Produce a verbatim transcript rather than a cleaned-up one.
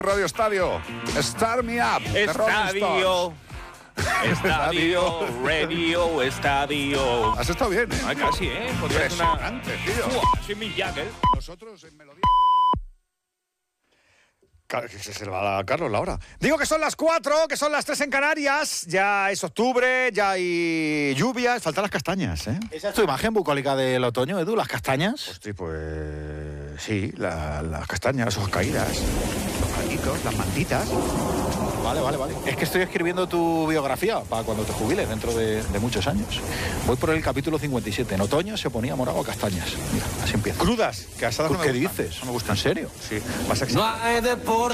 Radio Estadio, Start Me Up. Estadio. Estadio, radio, estadio. Has estado bien, ¿eh? Ay, casi, ¿eh? Podría ser una... Impresionante, tío. Fua, soy Mick Jagger. Nosotros en Melodía... Que se le va a Carlos la hora. Digo que son las cuatro, que son las tres en Canarias. Ya es octubre, ya hay lluvias. Faltan las castañas, ¿eh? ¿Esa es tu imagen bucólica del otoño, Edu? ¿Las castañas? Hostia, pues... Sí, la- las castañas, las hojas caídas, los palitos, las mantitas. Vale, vale, vale. Es que estoy escribiendo tu biografía para cuando te jubiles dentro de, de muchos años. Voy por el capítulo cincuenta y siete. En otoño se ponía morado a castañas. Mira, así empieza. Crudas, que asadas no me ¿Qué gustan. dices? No me gustan. ¿En serio? Sí, pasa que... No hay deporte